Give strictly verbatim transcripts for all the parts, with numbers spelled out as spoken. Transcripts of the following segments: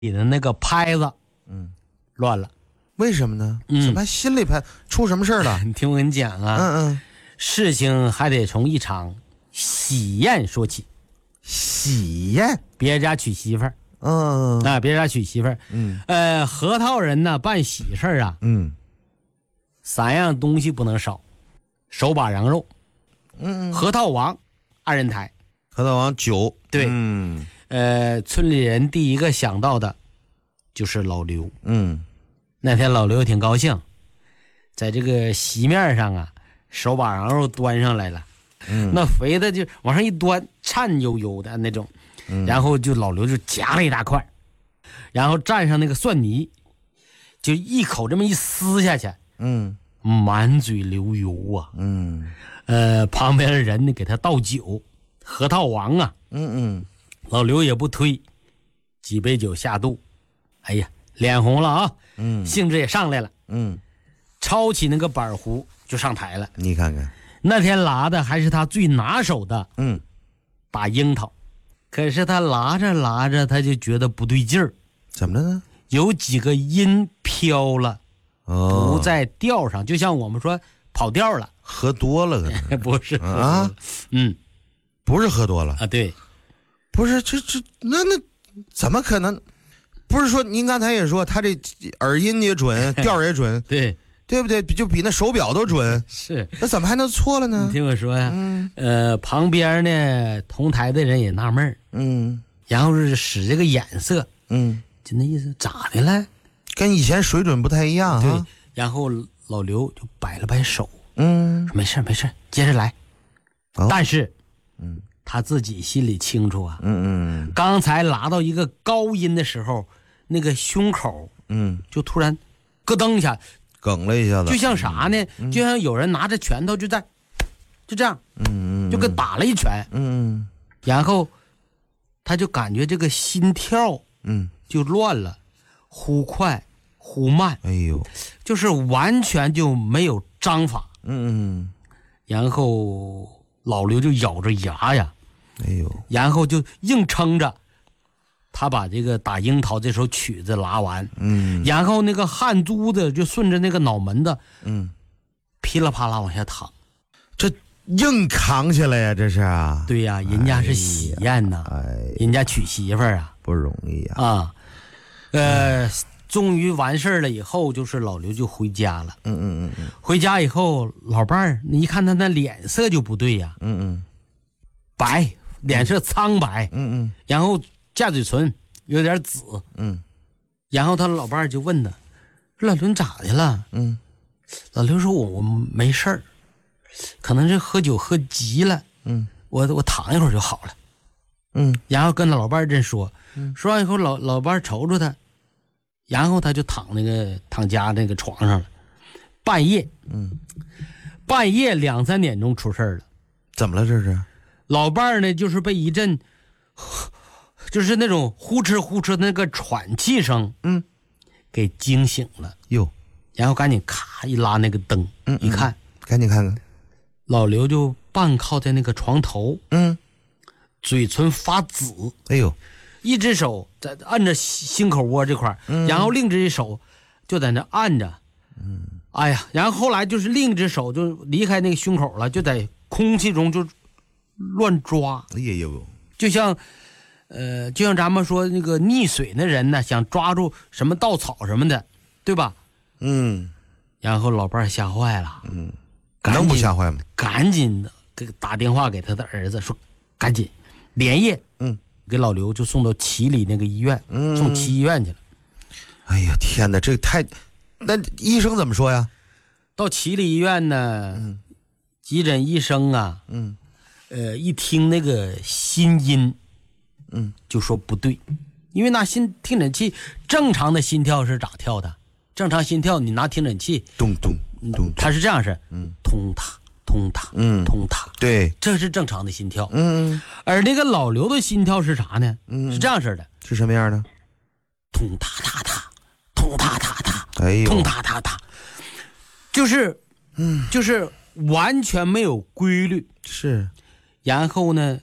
你的那个拍子， 嗯， 乱了。 为什么呢？ 嗯怎么还心里拍出什么事儿了？ 你听我跟你讲啊， 嗯嗯， 事情还得从一场喜宴说起。 喜宴， 别人家娶媳妇儿， 嗯啊，别人家娶媳妇儿， 嗯呃，核桃人呢办喜事儿啊， 嗯三样东西不能少：手把羊肉， 嗯， 核桃王，二人台。 核桃王酒， 对嗯呃，村里人第一个想到的就是老刘。 嗯那天老刘挺高兴，在这个席面上啊，手把羊肉端上来了， 嗯， 那肥的就往上一端，颤悠悠的那种， 嗯然后就老刘就夹了一大块，然后蘸上那个蒜泥，就一口这么一撕下去， 嗯满嘴流油啊。 嗯呃，旁边的人呢给他倒酒，核桃王啊， 嗯嗯， 老刘也不推，几杯酒下肚，哎呀，脸红了啊， 嗯兴致也上来了， 嗯， 抄起那个板壶就上台了。 你看看， 那天拉的还是他最拿手的嗯， 打樱桃，可是他拉着拉着他就觉得不对劲儿， 怎么了呢？ 有几个音飘了， 哦， 不在调上，就像我们说跑调了。 喝多了可能不是啊， 嗯不是喝多了啊，对， 不是这这那那怎么可能？不是说您刚才也说他这耳音也准，调也准， 对， 对不对？就比那手表都准， 是。 那怎么还能错了呢你？听我说呀， 嗯呃，旁边呢同台的人也纳闷儿， 嗯然后是使这个眼色， 嗯， 就那意思，咋的了？ 跟以前水准不太一样对哈。， 然后老刘就摆了摆手， 嗯， 说没事没事，接着来。 哦但是， 嗯他自己心里清楚啊， 嗯嗯刚才拉到一个高音的时候，那个胸口嗯， 就突然咯噔一下， 梗了一下子， 就像啥呢？就像有人拿着拳头就在，就这样， 嗯嗯， 就跟打了一拳， 嗯然后他就感觉这个心跳嗯， 就乱了，忽快忽慢， 哎呦， 就是完全就没有章法。 嗯然后老刘就咬着牙呀， 嗯，哎呦， 然后就硬撑着，他把这个打樱桃这首曲子拉完， 嗯然后那个汗珠子就顺着那个脑门子嗯， 噼里啪啦往下淌。 这硬扛下来呀，这是啊， 对呀、人家是喜宴呐、 哎， 人家娶媳妇儿啊不容易呀。 啊，呃，终于完事儿了以后，就是老刘就回家了。 嗯嗯嗯嗯回家以后，老伴儿你一看他那脸色就不对呀、 嗯嗯白，脸色苍白， 嗯嗯然后下嘴唇有点紫， 嗯然后他老伴儿就问他：“老刘你咋的了嗯？” 老刘说：“我我没事儿，可能是喝酒喝急了， 嗯我我躺一会儿就好了。” 嗯然后跟老伴儿这说，说完以后老老伴儿瞅瞅他，然后他就躺那个躺家那个床上了。半夜， 嗯， 半夜两三点钟出事儿了。 怎么了这是？ 老伴儿呢，就是被一阵，就是那种呼哧呼哧的那个喘气声， 嗯， 给惊醒了。 哟， 然后赶紧咔一拉那个灯， 嗯一看， 赶紧看看。 老刘就半靠在那个床头， 嗯， 嘴唇发紫， 哎呦， 一只手在按着心口窝这块儿、 嗯然后另一只手就在那按着，嗯，哎呀，然后后来就是另一只手就离开那个胸口了，就在空气中就乱抓， 哎呀呦， 就像，呃，就像咱们说那个溺水的人呢，想抓住什么稻草什么的，对吧？ 嗯然后老伴儿吓坏了， 嗯， 赶紧能不吓坏吗？ 赶紧的给打电话给他的儿子说，赶紧连夜， 嗯， 给老刘就送到齐里那个医院， 嗯送齐医院去了。 哎呀天哪，这太……那医生怎么说呀？ 到齐里医院呢， 嗯急诊医生啊， 嗯呃，一听那个心音， 嗯， 就说不对，因为拿心听诊器正常的心跳是咋跳的？正常心跳你拿听诊器， 咚咚咚， 它是这样是， 嗯， 通塔通塔， 嗯通塔， 对， 这是正常的心跳。 嗯而那个老刘的心跳是啥呢？ 嗯是这样式的， 是什么样的？ 通塔塔塔，通塔塔塔， 哎呦， 通塔塔塔，就是， 嗯， 就是完全没有规律。 是， 然后呢，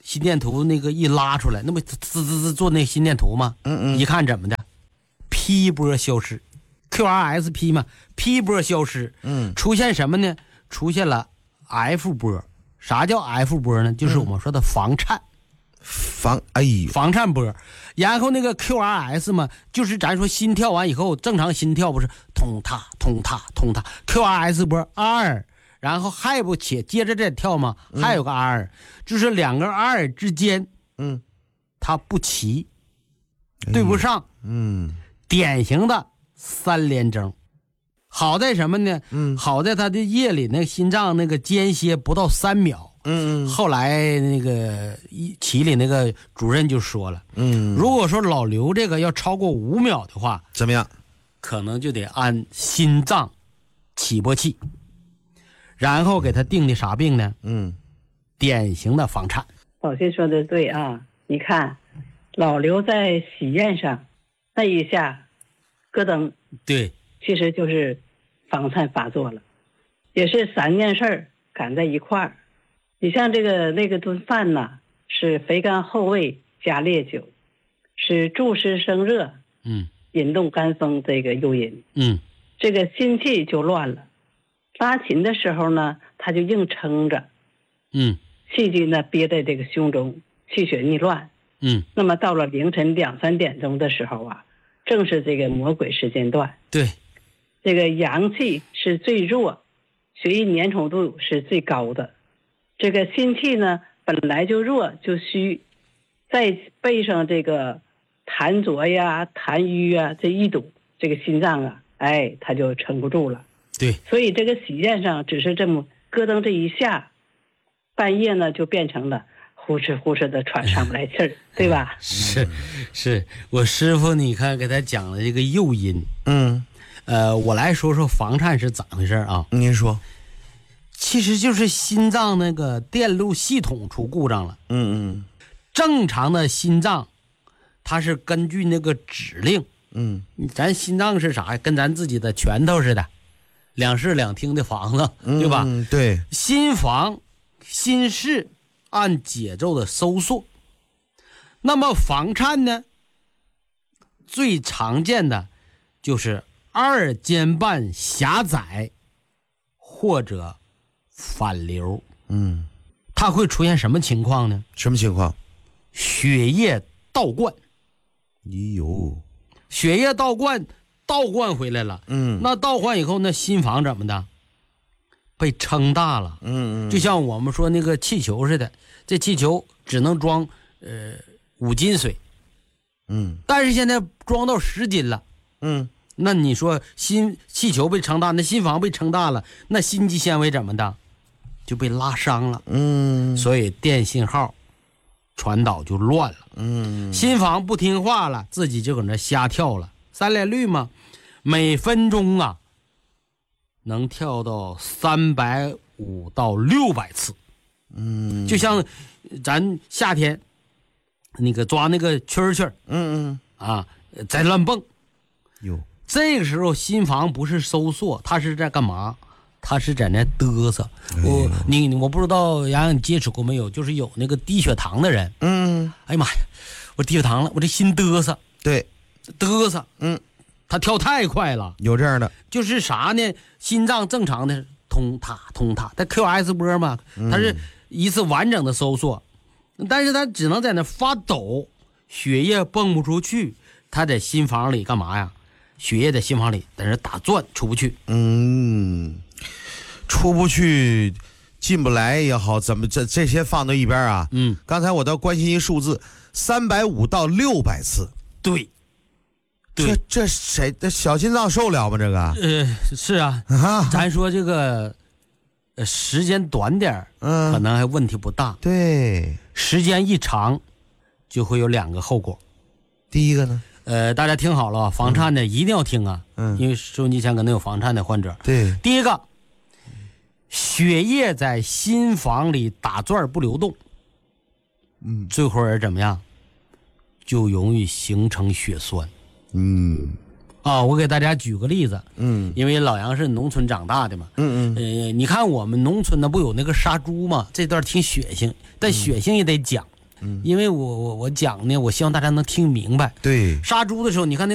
心电图那个一拉出来，那不滋滋滋做那心电图吗？ 嗯嗯， 一看怎么的 ，P 波消失 ，Q R S P 嘛 ，P 波消失， 嗯， 出现什么呢？出现了 F 波。啥叫 F 波呢？就是我们说的房颤， 房哎呦， 房颤波。然后那个 Q R S 嘛，就是咱说心跳完以后，正常心跳不是通踏通踏通踏 ，Q R S 波 R， 然后还不且接着再跳吗？还有个 R，、嗯、就是两个 R 之间， 嗯， 它不齐，对不上， 嗯， 典型的三联征。好在什么呢？ 嗯， 好在他的夜里那个心脏那个间歇不到三秒。 嗯嗯， 后来那个齐里那个主任就说了， 嗯， 如果说老刘这个要超过五秒的话， 怎么样？ 可能就得按心脏起搏器，然后给他定的啥病呢？ 嗯， 典型的房颤。 宝信说的对啊，你看老刘在喜宴上那一下咯噔， 对， 其实就是房颤发作了，也是三件事赶在一块儿。你像这个那个顿饭呢，是肥甘厚味加烈酒，是助湿生热， 嗯， 引动肝风这个诱因， 嗯， 这个心气就乱了。拉琴的时候呢，他就硬撑着， 嗯， 气机呢憋在这个胸中，气血逆乱， 嗯， 那么到了凌晨两三点钟的时候啊，正是这个魔鬼时间段， 对， 这个阳气是最弱，血液粘稠度是最高的，这个心气呢本来就弱就虚，再背上这个痰浊呀痰瘀啊这一堵，这个心脏啊哎它就撑不住了。 对， 所以这个喜宴上只是这么咯噔这一下，半夜呢就变成了呼哧呼哧的喘上不来气儿，对吧？ 是是，我师傅你看给他讲了这个诱因。 嗯， 呃，我来说说房颤是咋回事啊？ 您说。 其实就是心脏那个电路系统出故障了。 嗯嗯， 正常的心脏它是根据那个指令， 嗯， 咱心脏是啥呀？跟咱自己的拳头似的，两室两厅的房子，对吧？ 嗯，对， 心房心室按节奏的收缩。那么房颤呢，最常见的就是二尖瓣狭窄或者反流。 嗯， 它会出现什么情况呢？ 什么情况？ 血液倒灌。 咦呦， 血液倒灌，倒灌回来了。 嗯， 那倒灌以后，那心房怎么的？被撑大了。 嗯嗯， 就像我们说那个气球似的，这气球只能装呃五斤水。 嗯， 但是现在装到十斤了。 嗯， 那你说心气球被撑大，那心房被撑大了，那心肌纤维怎么的？就被拉伤了。 嗯， 所以电信号传导就乱了。 嗯， 心房不听话了，自己就搁那瞎跳了。三连率嘛，每分钟啊能跳到三百五到六百次。 嗯， 就像咱夏天那个抓那个蛐蛐， 嗯嗯啊，在乱蹦。 有， 这个时候心房不是收缩，它是在干嘛？他是在那嘚瑟。我你我不知道洋洋你接触过没有，就是有那个低血糖的人， 嗯， 哎呀妈呀，我低血糖了，我这心嘚瑟， 对， 嘚瑟， 嗯， 他跳太快了， 有这样的， 就是啥呢？心脏正常的通塔通塔，它 Q S 波嘛，它是一次完整的收缩，但是它只能在那发抖，血液蹦不出去，它在心房里干嘛呀？血液在心房里在那打转，出不去。 嗯。出不去进不来也好，怎么这这些放到一边啊？ 嗯， 刚才我倒关心一数字，三百五到六百次。 对，对， 这这谁这小心脏受了吗？这个？ 呃，是啊， 啊， 咱说这个，呃，时间短点儿， 嗯， 可能还问题不大。 对， 时间一长，就会有两个后果。 第一个呢？ 呃，大家听好了，房颤的一定要听啊， 嗯， 因为收音机前可能有房颤的患者。 对， 第一个。血液在心房里打转不流动， 嗯， 这会儿怎么样？就容易形成血栓。 嗯， 啊，我给大家举个例子， 嗯， 因为老杨是农村长大的嘛， 嗯嗯， 呃，你看我们农村呢不有那个杀猪嘛，这段挺血腥，但血腥也得讲， 因为我我我讲呢，我希望大家能听明白。 对， 杀猪的时候，你看那